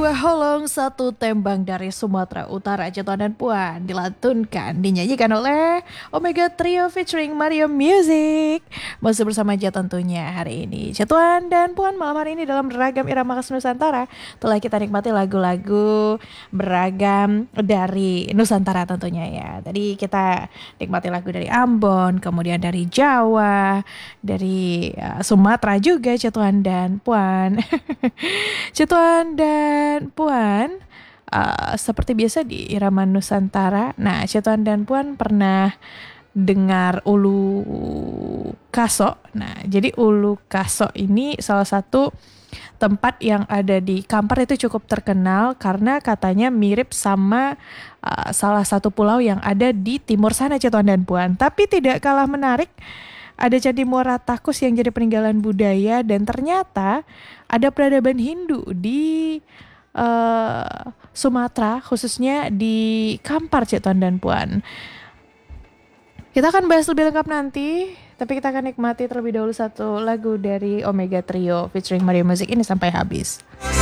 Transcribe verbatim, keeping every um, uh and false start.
Dua holong satu tembang dari Sumatera Utara, Jatuhan dan Puan dilantunkan, dinyanyikan oleh Omega Trio featuring Mario Music. Masih bersama aja tentunya hari ini Jatuhan dan Puan malam hari ini dalam beragam irama khas Nusantara. Telah kita nikmati lagu-lagu beragam dari Nusantara tentunya ya. Tadi kita nikmati lagu dari Ambon, kemudian dari Jawa, dari uh, Sumatera juga Jatuhan dan Puan. Jatuhan dan Puan, uh, seperti biasa di irama Nusantara. Nah, Jatuhan dan Puan pernah dengar Ulu Kaso. Nah, jadi Ulu Kaso ini salah satu tempat yang ada di Kampar itu cukup terkenal karena katanya mirip sama uh, salah satu pulau yang ada di timur sana Jatuhan dan Puan. Tapi tidak kalah menarik, ada Candi Muara Takus yang jadi peninggalan budaya dan ternyata ada peradaban Hindu di uh, Sumatera, khususnya di Kampar Jatuhan dan Puan. Kita akan bahas lebih lengkap nanti, tapi kita akan nikmati terlebih dahulu satu lagu dari Omega Trio featuring Mario Music ini sampai habis.